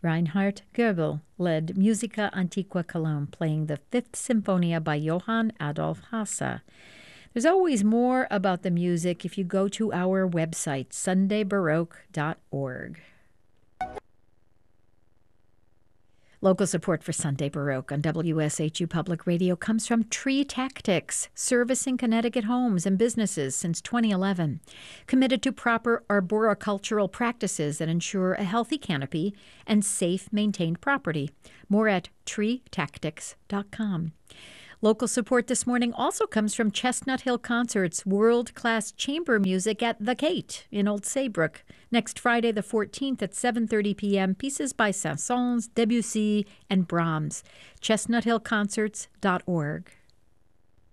Reinhard Goebel led Musica Antiqua Cologne, playing the Fifth Symphonia by Johann Adolf Hasse. There's always more about the music if you go to our website, sundaybaroque.org. Local support for Sunday Baroque on WSHU Public Radio comes from Tree Tactics, servicing Connecticut homes and businesses since 2011. Committed to proper arboricultural practices that ensure a healthy canopy and safe maintained property. More at treetactics.com. Local support this morning also comes from Chestnut Hill Concerts, world-class chamber music at The Kate in Old Saybrook. Next Friday the 14th at 7:30 p.m., pieces by Saint-Saëns, Debussy, and Brahms. ChestnutHillConcerts.org.